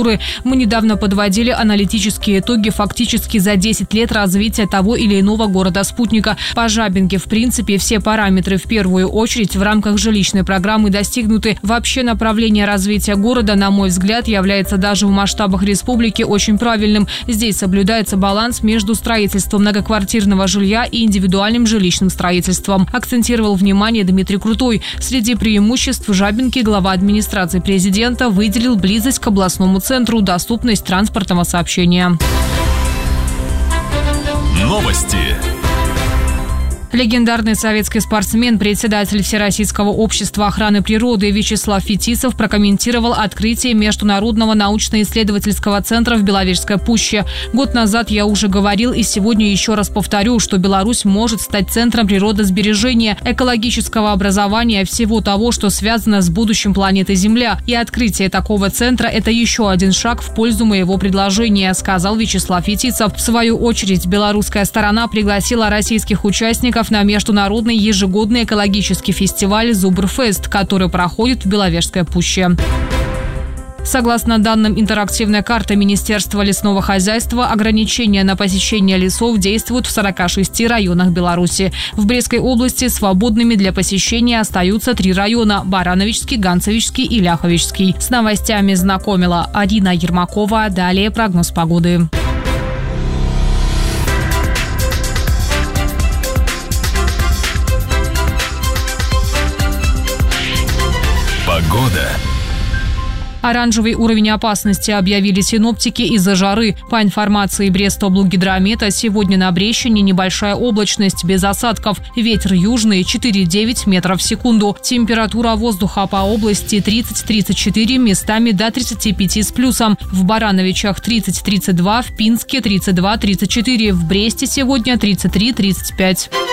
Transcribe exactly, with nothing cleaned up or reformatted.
инфраструктуры. Мы недавно подводили аналитические итоги фактически за десять лет развития того или иного города-спутника. По Жабинке, в принципе, все параметры в первую очередь в рамках жилищной программы достигнуты. Вообще направление развития города, на мой взгляд, является даже в масштабах республики очень правильным. Здесь соблюдается баланс между строительством многоквартирного жилья и индивидуальным жилищным строительством. Акцентировал внимание Дмитрий Крутой. Среди преимуществ Жабинки глава администрации президента выделил близость к областному центру, доступность транспортного сообщения. Новости. Легендарный советский спортсмен, председатель Всероссийского общества охраны природы Вячеслав Фетисов прокомментировал открытие Международного научно-исследовательского центра в Беловежской пуще. Год назад я уже говорил и сегодня еще раз повторю, что Беларусь может стать центром природосбережения, экологического образования, всего того, что связано с будущим планеты Земля. И открытие такого центра – это еще один шаг в пользу моего предложения, сказал Вячеслав Фетисов. В свою очередь, белорусская сторона пригласила российских участников на международный ежегодный экологический фестиваль «Зубрфест», который проходит в Беловежской пуще. Согласно данным интерактивной карты Министерства лесного хозяйства, ограничения на посещение лесов действуют в сорока шести районах Беларуси. В Брестской области свободными для посещения остаются три района – Барановичский, Ганцевичский и Ляховичский. С новостями знакомила Арина Ермакова. Далее прогноз погоды. Погода. Оранжевый уровень опасности объявили синоптики из-за жары. По информации Брестоблгидромета, сегодня на Брещине небольшая облачность без осадков. Ветер южный четыре-девять метров в секунду. Температура воздуха по области тридцать-тридцать четыре, местами до тридцати пяти с плюсом. В Барановичах тридцать-тридцать два, в Пинске тридцать два-тридцать четыре, в Бресте сегодня тридцать три-тридцать пять.